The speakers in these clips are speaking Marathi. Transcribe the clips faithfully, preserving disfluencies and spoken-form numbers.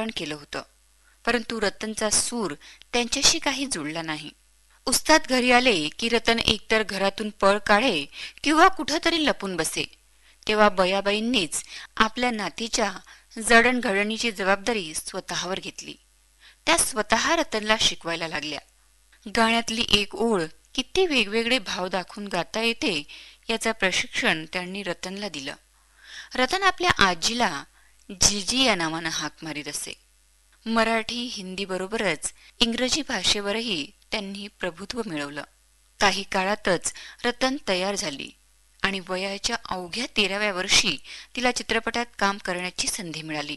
चित्रीकरण केलं होतं, परंतु रतनचा सूर त्यांच्याशी काही जुळला नाही. उस्ताद घरी आले की रतन एकतर घरातून पळ काढे किंवा कुठंतरी लपून बसे. तेव्हा बयाबाईंनीच आपल्या नातीच्या जडणघडणीची जबाबदारी स्वतःवर घेतली. त्या स्वतः रतनला शिकवायला लागल्या. गाण्यातली एक ओळ किती वेगवेगळे भाव दाखवून गाता येते याचं प्रशिक्षण त्यांनी रतनला दिलं. रतन आपल्या आजीला जीजी या नावानं हाक मारीत असे. मराठी हिंदी बरोबरच इंग्रजी भाषेवरही त्यांनी प्रभुत्व मिळवलं. काही काळातच रतन तयार झाली आणि वयाच्या अवघ्या तेराव्या वर्षी तिला चित्रपटात काम करण्याची संधी मिळाली.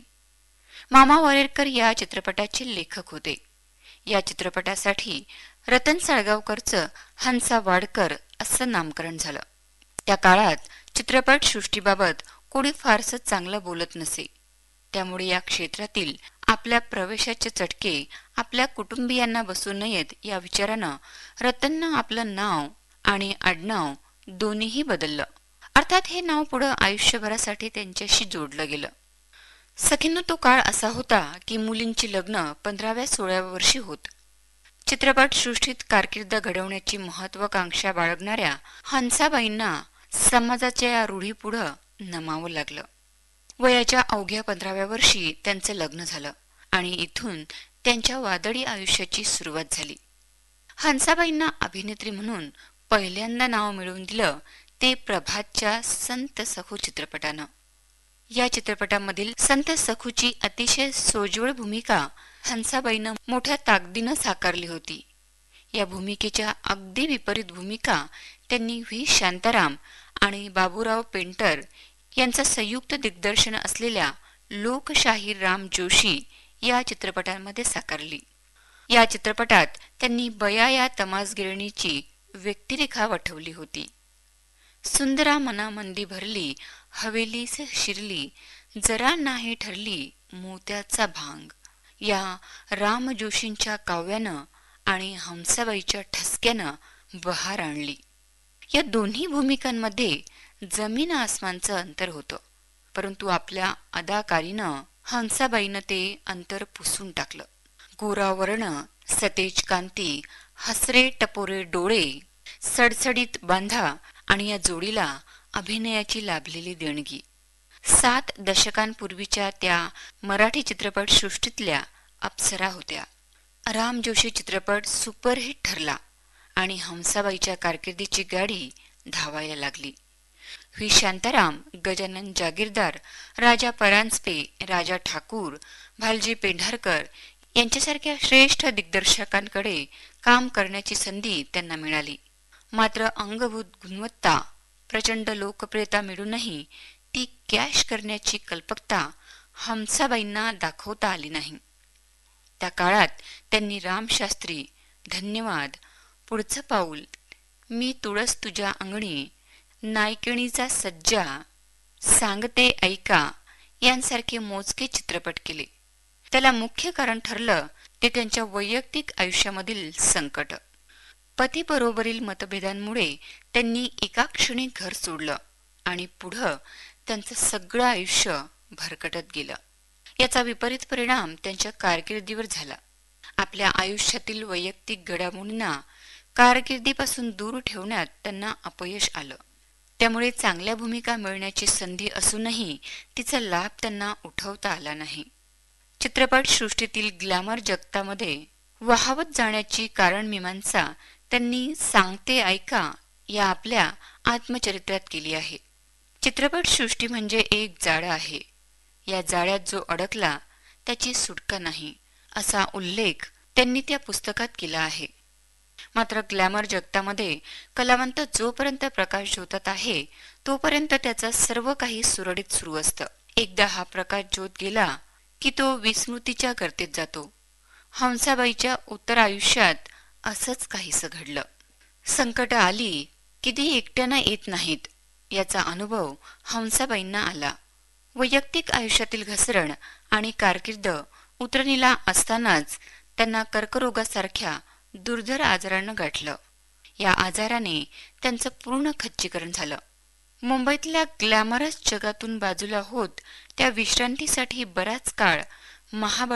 मामा वरेरकर या चित्रपटाचे लेखक होते. या चित्रपटासाठी रतन साळगावकरचं हंसा वाडकर असं नामकरण झालं. त्या काळात चित्रपट सृष्टीबाबत कोणी फारसं चांगलं बोलत नसे. त्यामुळे या क्षेत्रातील आपल्या प्रवेशाचे चटके आपल्या कुटुंबियांना बसू नयेत या विचारानं रतननं आपलं नाव आणि आडनाव दोन्हीही बदललं. अर्थात हे नाव पुढं आयुष्यभरासाठी त्यांच्याशी जोडलं गेलं. सखींनो, तो काळ असा होता की मुलींची लग्न पंधराव्या सोळाव्या वर्षी होत. चित्रपट सृष्टीत कारकीर्द घडवण्याची महत्वाकांक्षा बाळगणाऱ्या हंसाबाईंना समाजाच्या या रूढी पुढं नमावं लागलं. वयाच्या अवघ्या पंधराव्या वर्षी त्यांचं लग्न झालं आणि इथून त्यांच्या वादळी आयुष्याची सुरुवात झाली. हंसाबाईंना अभिनेत्री म्हणून पहिल्यांदा नाव मिळवून दिलं ते प्रभातच्या संत सखू चित्रपटानं. या चित्रपटामधील संत सखूची अतिशय सोज्वळ भूमिका हंसाबाईंनं मोठ्या ताकदीनं साकारली होती. या भूमिकेच्या अगदी विपरीत भूमिका त्यांनी व्ही शांताराम आणि बाबूराव पेंटर यांचं संयुक्त दिग्दर्शन असलेल्या लोकशाहीर राम जोशी या चित्रपटांमध्ये साकारली. या चित्रपटात त्यांनी बया या तमासगिरणीची व्यक्तिरेखा वठवली होती. सुंदरा मनामंदी भरली, हवेलीस शिरली, जरा नाही ठरली मोत्याचा भांग या राम जोशींच्या काव्यानं आणि हंसाबाईच्या ठसक्यानं बहार आणली. या दोन्ही भूमिकांमध्ये जमीन आसमानचं अंतर होतं, परंतु आपल्या अदाकारीनं हंसाबाईनं ते अंतर पुसून टाकलं. गोरा वर्ण, सतेज कांती, हसरे टपोरे डोळे, सडसडीत बांधा आणि या जोडीला अभिनयाची लाभलेली देणगी. सात दशकांपूर्वीच्या त्या मराठी चित्रपट सृष्टीतल्या अप्सरा होत्या. राम जोशी चित्रपट सुपरहिट ठरला आणि हंसाबाईच्या कारकिर्दीची गाडी धावायला लागली. व्ही शांताराम, गजानन जागीरदार, राजा परांजपे, राजा ठाकूर, भालजी पेंढारकर यांच्यासारख्या श्रेष्ठ दिग्दर्शकांकडे काम करण्याची संधी त्यांना मिळाली. मात्र अंगभूत गुणवत्ता, प्रचंड लोकप्रियता मिळूनही ती कॅश करण्याची कल्पकता हंसाबाईंना दाखवता आली नाही. त्या काळात त्यांनी रामशास्त्री, धन्यवाद, पुढचं पाऊल, मी तुळस तुझ्या अंगणी, नायकिणीचा सज्जा, सांगते ऐका यांसारखे मोजके चित्रपट केले. त्याला मुख्य कारण ठरलं ते त्यांच्या वैयक्तिक आयुष्यामधील संकट. पतीबरोबरील मतभेदांमुळे त्यांनी एका क्षणी घर सोडलं आणि पुढं त्यांचं सगळं आयुष्य भरकटत गेलं. याचा विपरीत परिणाम त्यांच्या कारकिर्दीवर झाला. आपल्या आयुष्यातील वैयक्तिक घडामोडींना कारकिर्दीपासून दूर ठेवण्यात त्यांना अपयश आलं. त्यामुळे चांगल्या भूमिका मिळण्याची संधी असूनही तिचा लाभ त्यांना उठवता आला नाही. चित्रपट सृष्टीतील ग्लॅमर जगतामध्ये वाहवत जाण्याची कारणमीमांसा त्यांनी सांगते ऐका या आपल्या आत्मचरित्रात केली आहे. चित्रपट सृष्टी म्हणजे एक जाळं आहे. या जाळ्यात जो अडकला त्याची सुटका नाही असा उल्लेख त्यांनी त्या पुस्तकात केला आहे. मात्र ग्लॅमर जगतामध्ये कलावंत जोपर्यंत प्रकाश झोतात आहे तोपर्यंत त्याचं सर्व काही सुरळीत सुरू असतं. एकदा हा प्रकाश झोत गेला की तो विस्मृतीच्या गर्तेत जातो. हंसाबाईच्या उत्तर आयुष्यात असंच काहीसं घडलं. संकट आली की ती एकट्यानं येत नाहीत याचा अनुभव हंसाबाईंना आला. वैयक्तिक आयुष्यातील घसरण आणि कारकीर्द उतरणीला असतानाच त्यांना कर्करोगासारख्या दुर्धर आजारानं गाठलं. या आजाराने त्यांचं पूर्ण खच्चीकरण झालं. मुंबईतल्या ग्लॅमरस जगातून बाजूला होत त्या विश्रांतीसाठी बराच काळ महाबळ